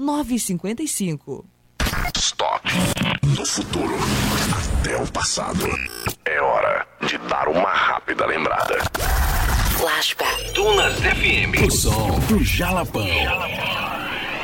955. Stop. Do futuro até o passado. É hora de dar uma rápida lembrada. Flashback. Dunas FM. O som do Jalapão.